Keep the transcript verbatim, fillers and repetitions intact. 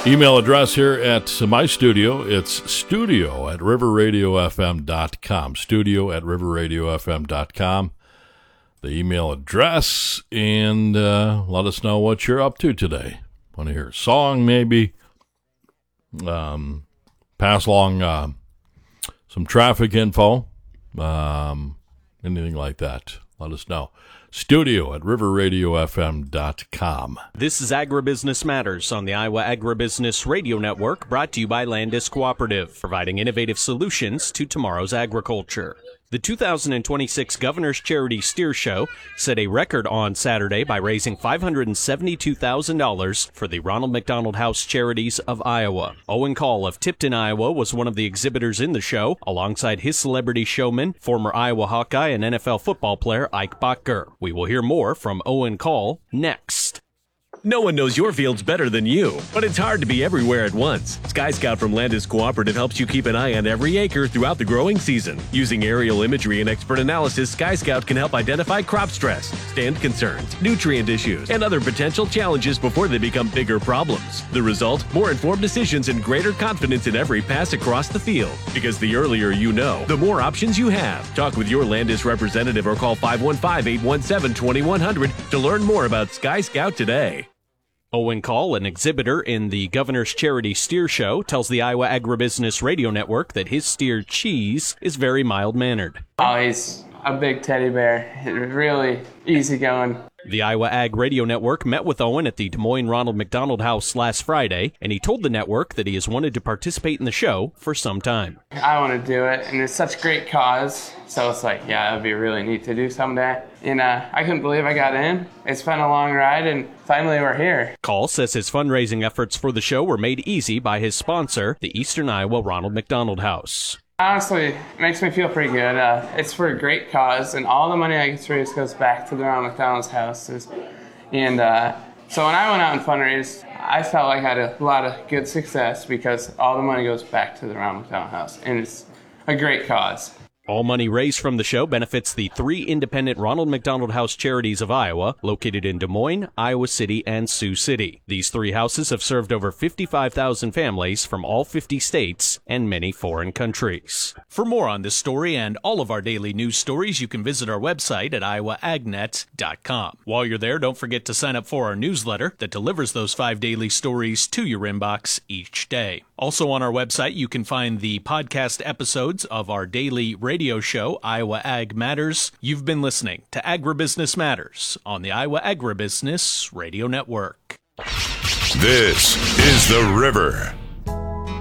Email address here at my studio, it's studio at river radio f m dot com. Studio at river radio f m dot com. The email address, and uh, let us know what you're up to today. Want to hear a song, maybe? Um, pass along uh, some traffic info, um, anything like that. Let us know. Studio at river radio f m dot com. This is Agribusiness Matters on the Iowa Agribusiness Radio Network, brought to you by Landis Cooperative, providing innovative solutions to tomorrow's agriculture. The two thousand twenty-six Governor's Charity Steer Show set a record on Saturday by raising five hundred seventy-two thousand dollars for the Ronald McDonald House Charities of Iowa. Owen Call of Tipton, Iowa was one of the exhibitors in the show, alongside his celebrity showman, former Iowa Hawkeye and N F L football player Ike Bottger. We will hear more from Owen Call next. No one knows your fields better than you, but it's hard to be everywhere at once. Sky Scout from Landis Cooperative helps you keep an eye on every acre throughout the growing season. Using aerial imagery and expert analysis, Sky Scout can help identify crop stress, stand concerns, nutrient issues, and other potential challenges before they become bigger problems. The result? More informed decisions and greater confidence in every pass across the field. Because the earlier you know, the more options you have. Talk with your Landis representative or call five one five, eight one seven, two one zero zero to learn more about Sky Scout today. Owen Call, an exhibitor in the Governor's Charity Steer Show, tells the Iowa Agribusiness Radio Network that his steer cheese is very mild-mannered. Oh, he's a big teddy bear. Really easygoing. The Iowa Ag Radio Network met with Owen at the Des Moines Ronald McDonald House last Friday, and he told the network that he has wanted to participate in the show for some time. I want to do it, and it's such a great cause, so it's like, yeah, it would be really neat to do someday. And uh, I couldn't believe I got in. It's been a long ride, and finally we're here. Call says his fundraising efforts for the show were made easy by his sponsor, the Eastern Iowa Ronald McDonald House. Honestly, it makes me feel pretty good. Uh, it's for a great cause, and all the money I get to raise goes back to the Ronald McDonald's houses. And uh, so when I went out and fundraised, I felt like I had a lot of good success because all the money goes back to the Ronald McDonald House, and it's a great cause. All money raised from the show benefits the three independent Ronald McDonald House Charities of Iowa, located in Des Moines, Iowa City, and Sioux City. These three houses have served over fifty-five thousand families from all fifty states and many foreign countries. For more on this story and all of our daily news stories, you can visit our website at iowa ag net dot com. While you're there, don't forget to sign up for our newsletter that delivers those five daily stories to your inbox each day. Also on our website, you can find the podcast episodes of our daily radio show, Iowa Ag Matters. You've been listening to Agribusiness Matters on the Iowa Agribusiness Radio Network. This is The River.